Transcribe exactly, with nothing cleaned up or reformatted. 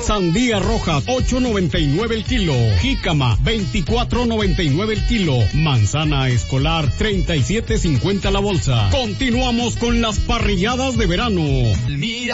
Sandía roja, ocho noventa y nueve el kilo. Jícama, veinticuatro noventa y nueve el kilo. Manzana escolar, treinta y siete cincuenta la bolsa. Continuamos con las parrilladas de verano. Mira